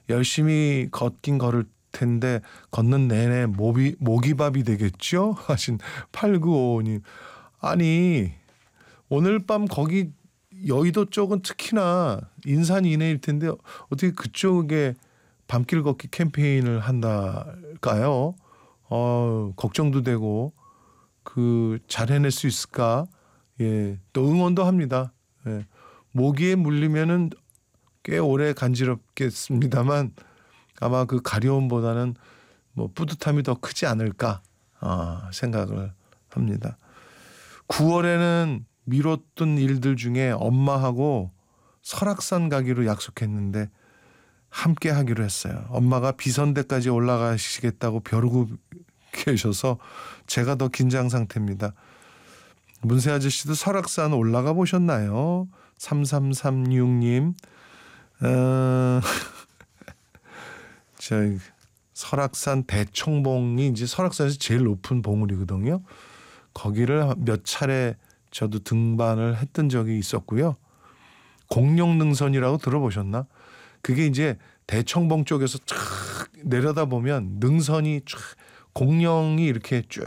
열심히 걷긴 걸을 텐데 걷는 내내 모기밥이 되겠죠? 하신 8955님. 아니 오늘 밤 거기 여의도 쪽은 특히나 인산 이내일 텐데 어떻게 그쪽에 밤길 걷기 캠페인을 한달까요? 걱정도 되고 잘 해낼 수 있을까? 예, 또 응원도 합니다. 예, 모기에 물리면은 꽤 오래 간지럽겠습니다만 아마 그 가려움보다는 뭐 뿌듯함이 더 크지 않을까 생각을 합니다. 9월에는 미뤘던 일들 중에 엄마하고 설악산 가기로 약속했는데 함께 하기로 했어요. 엄마가 비선대까지 올라가시겠다고 벼르고 계셔서 제가 더 긴장 상태입니다. 문세 아저씨도 설악산 올라가 보셨나요? 3336님. 저 설악산 대청봉이 이제 설악산에서 제일 높은 봉우리거든요. 거기를 몇 차례 저도 등반을 했던 적이 있었고요. 공룡능선이라고 들어보셨나? 그게 이제 대청봉 쪽에서 쫙 내려다 보면 능선이 쫙 공룡이 이렇게 쭉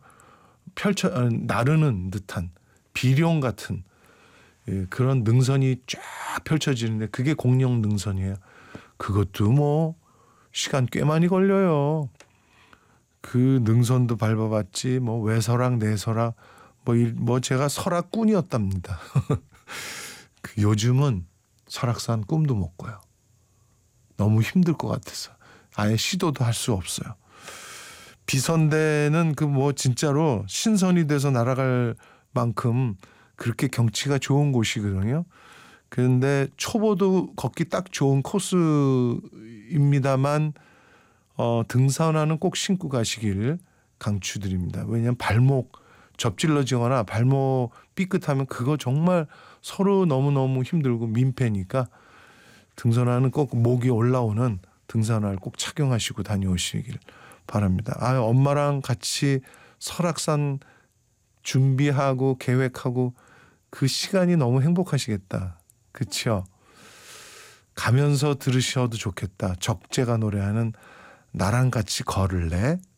나르는 듯한 비룡 같은 그런 능선이 쫙 펼쳐지는데 그게 공룡능선이에요. 그것도 뭐 시간 꽤 많이 걸려요. 그 능선도 밟아봤지 뭐 외설악 내설악 뭐 제가 설악꾼이었답니다. 요즘은 설악산 꿈도 못 꿔요. 너무 힘들 것 같아서 아예 시도도 할 수 없어요. 비선대는 뭐 진짜로 신선이 돼서 날아갈 만큼 그렇게 경치가 좋은 곳이거든요. 그런데 초보도 걷기 딱 좋은 코스입니다만 등산화는 꼭 신고 가시길 강추드립니다. 왜냐하면 발목 접질러지거나 발목 삐끗하면 그거 정말 서로 너무너무 힘들고 민폐니까 등산화는 꼭 목이 올라오는 등산화를 꼭 착용하시고 다녀오시길 바랍니다. 엄마랑 같이 설악산 준비하고 계획하고 그 시간이 너무 행복하시겠다. 그렇죠? 가면서 들으셔도 좋겠다. 적재가 노래하는 나랑 같이 걸을래?